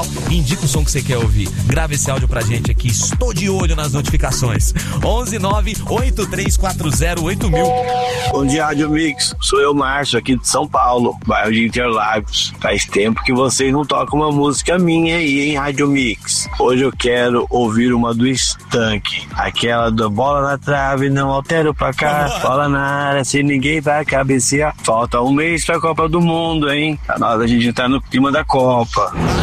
Indica o som que você quer ouvir. Grava esse áudio pra gente aqui. Estou de olho nas notificações. 11983408000. Bom dia, Rádio Mix. Sou eu, Márcio, aqui de São Paulo, bairro de Interlagos. Faz tempo que vocês não tocam uma música minha aí, hein, Rádio Mix. Hoje eu quero ouvir uma do Stank. Aquela da bola na trave, não altero pra cá. Bola na área, sem ninguém vai cabecear. Falta um mês pra Copa do Mundo, hein? A gente tá no clima da Copa.